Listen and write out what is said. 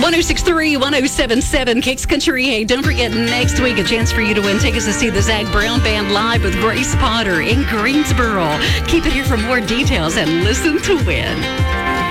106.3, 107.7 Kicks Country. Hey, don't forget next week a chance for you to win tickets to see the Zach Brown Band live with Grace Potter in Greensboro. Keep it here for more details and listen to win.